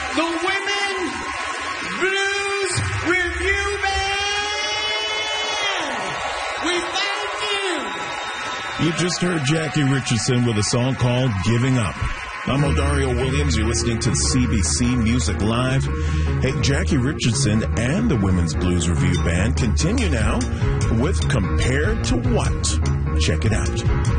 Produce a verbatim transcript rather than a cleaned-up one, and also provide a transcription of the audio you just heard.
the Women's Blues Review Band. We thank you. You just heard Jackie Richardson with a song called Giving Up. I'm Odario Williams. You're listening to C B C Music Live. Hey, Jackie Richardson and the Women's Blues Review Band continue now with Compared to What? Check it out.